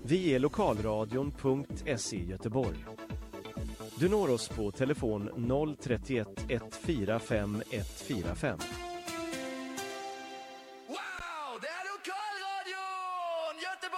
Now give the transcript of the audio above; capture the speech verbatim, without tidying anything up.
Vi är lokalradion punkt se Göteborg. Du når oss på telefon noll tre ett ett fyra fem ett fyra fem.